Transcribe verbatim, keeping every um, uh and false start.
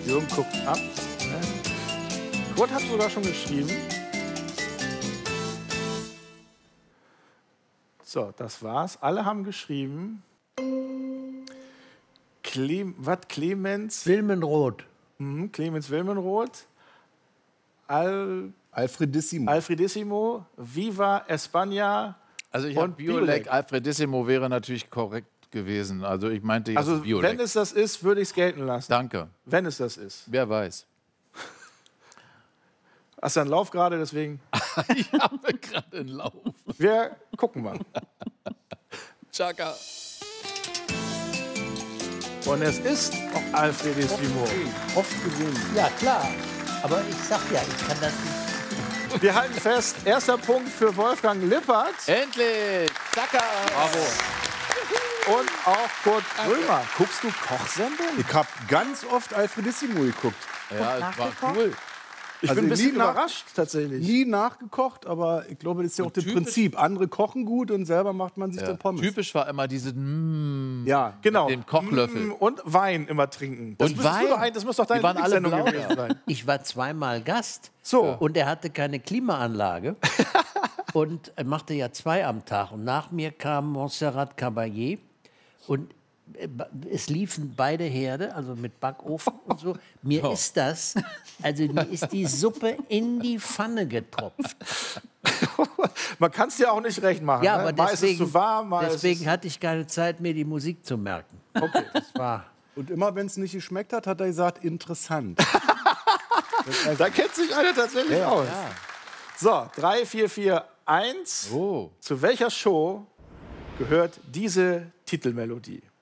Jürgen guckt ab. Kurt hat sogar schon geschrieben. So, das war's. Alle haben geschrieben. Cle was? Clemens? Wilmenroth. Mhm, Clemens Wilmenroth. Al Alfredissimo. Alfredissimo. Viva España. Also ich habe Und Biolek. Biolek. Alfredissimo wäre natürlich korrekt gewesen. Also ich meinte jetzt Also, Biolek. wenn es das ist, würde ich es gelten lassen. Danke. Wenn es das ist. Wer weiß. Hast du einen Lauf gerade, deswegen? Ich habe gerade einen Lauf. Wir gucken mal. Chaka. Und es ist Alfredissimo. Oft gesehen. Ja, klar. Aber ich sag ja, ich kann das nicht. Wir halten fest, erster Punkt für Wolfgang Lippert Endlich. Chaka. Bravo. und auch Kurt Römer. Guckst du Kochsendungen? Ich habe ganz oft Alfredissimo geguckt. Ja, es war nachgekocht? cool. Ich Also bin ein bisschen nie nach- überrascht, tatsächlich. Nie nachgekocht, aber ich glaube, das ist ja auch das typisch- Prinzip. Andere kochen gut und selber macht man sich Ja. dann Pommes. Typisch war immer diese mm, Ja, Genau. mit dem Kochlöffel. Mm, Und Wein immer trinken. Das Und müsstest Wein? Du doch ein, das muss doch deine Die waren alle Lieblingssendung blau, gewesen sein. Ich war zweimal Gast. So. Und er hatte keine Klimaanlage. Und er machte ja zwei am Tag. Und nach mir kam Montserrat Caballé. Und äh, es liefen beide Herde, also mit Backofen und so. Mir ist das, also mir ist die Suppe in die Pfanne getropft. Man kann es dir auch nicht recht machen. Ja, ne? aber Mal ist es deswegen, zu warm, mal deswegen ist hatte ich keine Zeit, mir die Musik zu merken. Okay. Das war... Und immer, wenn es nicht geschmeckt hat, hat er gesagt, interessant. es, da kennt sich einer tatsächlich Ja, aus. So, drei, vier, vier, eins. Oh. Zu welcher Show gehört diese Titelmelodie?